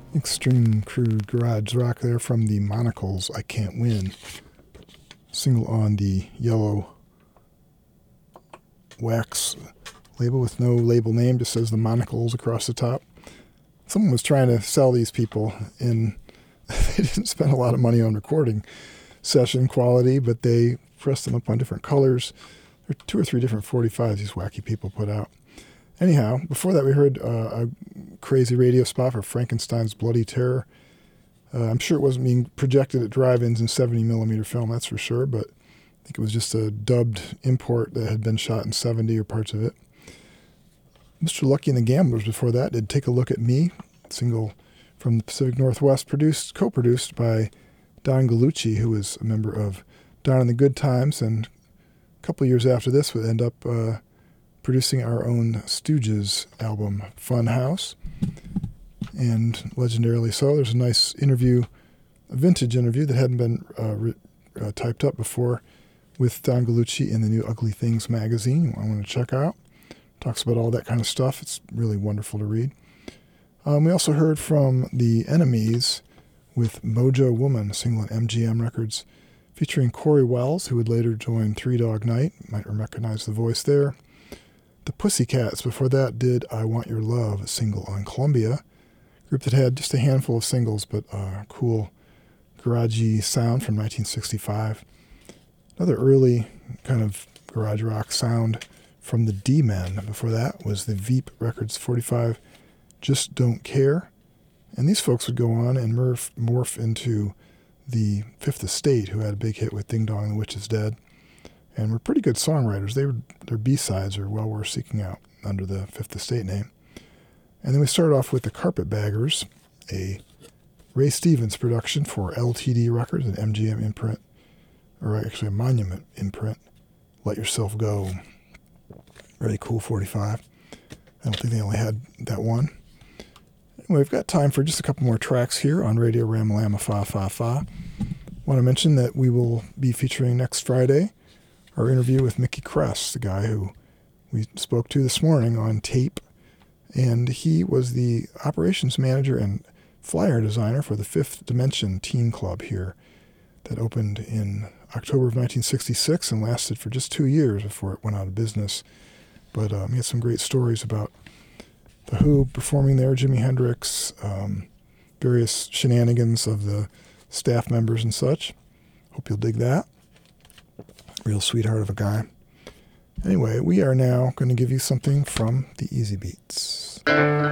Extreme Crude Garage Rock there from the Monocles, I Can't Win. Single on the yellow wax label with no label name, just says the Monocles across the top. Someone was trying to sell these people, and they didn't spend a lot of money on recording session quality, but they pressed them up on different colors. There are 2 or 3 different 45s these wacky people put out. Anyhow, before that we heard a crazy radio spot for Frankenstein's Bloody Terror. I'm sure it wasn't being projected at drive-ins in 70mm film, that's for sure, but I think it was just a dubbed import that had been shot in 70 or parts of it. Mr. Lucky and the Gamblers before that did Take a Look at Me, single from the Pacific Northwest, co-produced by Don Gallucci, who was a member of Don and the Good Times, and a couple of years after this would end up producing our own Stooges album, Fun House. And legendarily so, there's a nice interview, a vintage interview that hadn't been typed up before with Don Gallucci in the new Ugly Things magazine. I want to check out. Talks about all that kind of stuff. It's really wonderful to read. We also heard from the Enemies with Mojo Woman, a single on MGM Records, featuring Corey Wells, who would later join Three Dog Night. You might recognize the voice there. The Pussycats before that did I Want Your Love, a single on Columbia, a group that had just a handful of singles, but cool garagey sound from 1965. Another early kind of garage rock sound from the D-Men. Before that was the Veep Records 45, Just Don't Care. And these folks would go on and morph into the Fifth Estate, who had a big hit with Ding Dong, the Witch is Dead. And were pretty good songwriters. Their B-sides are well worth seeking out under the Fifth Estate name. And then we started off with the Carpetbaggers, a Ray Stevens production for LTD Records, an MGM imprint, or actually a Monument imprint, Let Yourself Go. Really cool 45. I don't think they only had that one. Anyway, we've got time for just a couple more tracks here on Radio Ramalama Fa Fa Fa. Want to mention that we will be featuring next Friday our interview with Mickey Kress, the guy who we spoke to this morning on tape. And he was the operations manager and flyer designer for the Fifth Dimension Teen Club here that opened in October of 1966 and lasted for just 2 years before it went out of business. But he had some great stories about The Who performing there, Jimi Hendrix, various shenanigans of the staff members and such. Hope you'll dig that. Real sweetheart of a guy. Anyway, we are now going to give you something from the Easy Beats.